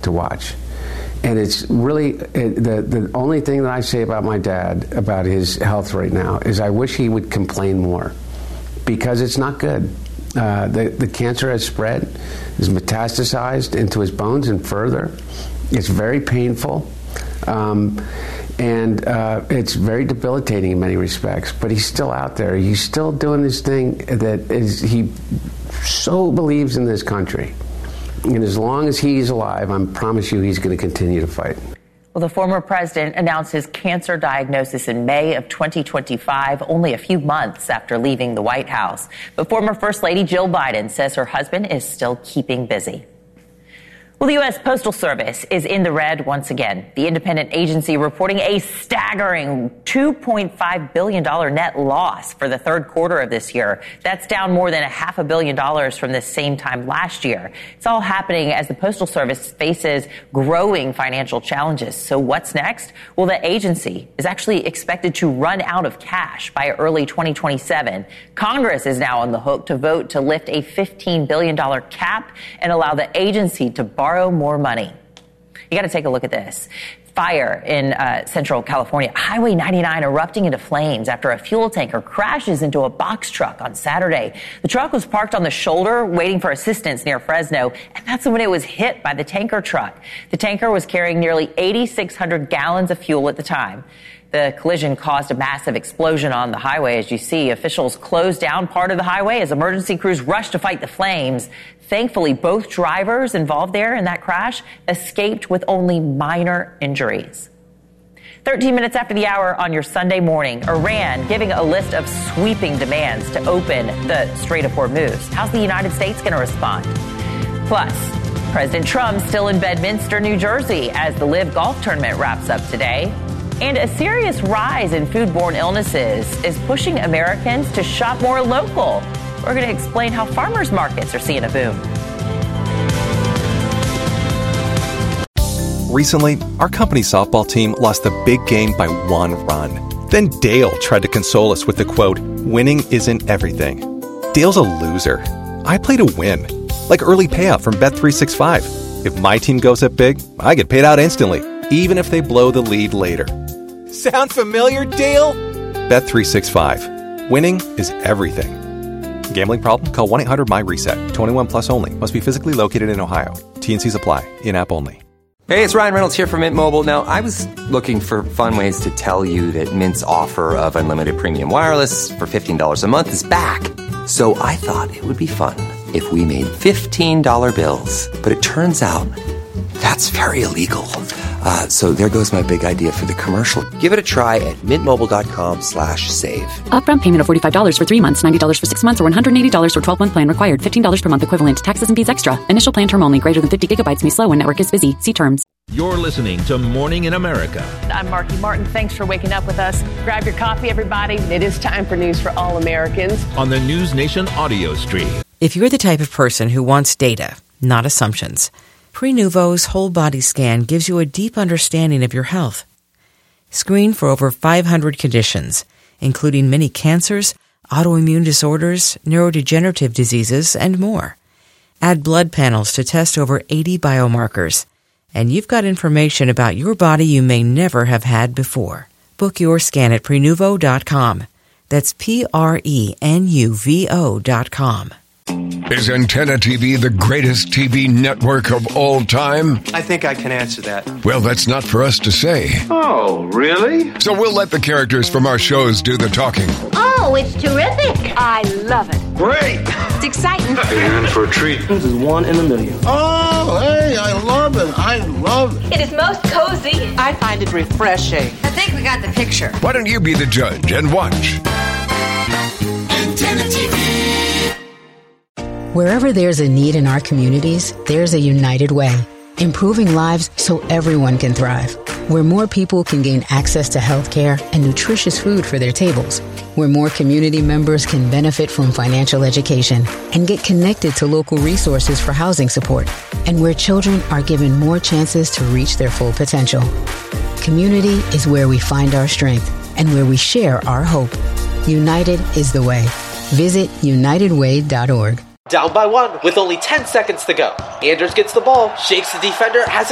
to watch. And it's really, the only thing that I say about my dad, about his health right now, is I wish he would complain more, because it's not good. The cancer has spread, is metastasized into his bones and further. It's very painful, and it's very debilitating in many respects. But he's still out there. He's still doing this thing that is, he so believes in this country. And as long as he's alive, I promise you he's going to continue to fight. Well, the former president announced his cancer diagnosis in May of 2025, only a few months after leaving the White House. But former First Lady Jill Biden says her husband is still keeping busy. Well, the U.S. Postal Service is in the red once again. The independent agency reporting a staggering $2.5 billion net loss for the third quarter of this year. That's down more than $500 million from this same time last year. It's all happening as the Postal Service faces growing financial challenges. So what's next? Well, the agency is actually expected to run out of cash by early 2027. Congress is now on the hook to vote to lift a $15 billion cap and allow the agency to borrow more money. You got to take a look at this. Fire in Central California. Highway 99 erupting into flames after a fuel tanker crashes into a box truck on Saturday. The truck was parked on the shoulder waiting for assistance near Fresno, and that's when it was hit by the tanker truck. The tanker was carrying nearly 8,600 gallons of fuel at the time. The collision caused a massive explosion on the highway. As you see, officials closed down part of the highway as emergency crews rushed to fight the flames. Thankfully, both drivers involved there in that crash escaped with only minor injuries. 13 minutes after the hour on your Sunday morning, Iran giving a list of sweeping demands to open the Strait of Hormuz. How's the United States going to respond? Plus, President Trump still in Bedminster, New Jersey, as the LIV Golf Tournament wraps up today. And a serious rise in foodborne illnesses is pushing Americans to shop more local. We're going to explain how farmers markets are seeing a boom. Recently, our company's softball team lost the big game by 1 run. Then Dale tried to console us with the quote, "Winning isn't everything." Dale's a loser. I play to win, like early payout from Bet365. If my team goes up big, I get paid out instantly, even if they blow the lead later. Sound familiar, Dale? Bet365. Winning is everything. Gambling problem? Call 1-800-MY-RESET. 21 plus only. Must be physically located in Ohio. T&Cs apply. In-app only. Hey, it's Ryan Reynolds here from Mint Mobile. Now, I was looking for fun ways to tell you that Mint's offer of unlimited premium wireless for $15 a month is back. So I thought it would be fun if we made $15 bills. But it turns out that's very illegal. So there goes my big idea for the commercial. Give it a try at mintmobile.com/save. Upfront payment of $45 for 3 months, $90 for 6 months, or $180 for 12-month plan required. $15 per month equivalent. Taxes and fees extra. Initial plan term only. Greater than 50 gigabytes may slow when network is busy. See terms. You're listening to Morning in America. I'm Marky Martin. Thanks for waking up with us. Grab your coffee, everybody. It is time for News for All Americans On the News Nation audio stream. If you're the type of person who wants data, not assumptions, Prenuvo's whole body scan gives you a deep understanding of your health. Screen for over 500 conditions, including many cancers, autoimmune disorders, neurodegenerative diseases, and more. Add blood panels to test over 80 biomarkers, and you've got information about your body you may never have had before. Book your scan at Prenuvo.com. That's Prenuvo.com. Is Antenna TV the greatest TV network of all time? I think I can answer that. Well, that's not for us to say. Oh, really? So we'll let the characters from our shows do the talking. Oh, it's terrific. I love it. Great. It's exciting. You're in for a treat. This is 1 in a million. Oh, hey, I love it. I love it. It is most cozy. I find it refreshing. I think we got the picture. Why don't you be the judge and watch? Antenna TV. Wherever there's a need in our communities, there's a United Way, improving lives so everyone can thrive. Where more people can gain access to health care and nutritious food for their tables. Where more community members can benefit from financial education and get connected to local resources for housing support. And where children are given more chances to reach their full potential. Community is where we find our strength and where we share our hope. United is the way. Visit UnitedWay.org. Down by 1 with only 10 seconds to go. Anders gets the ball, shakes the defender, has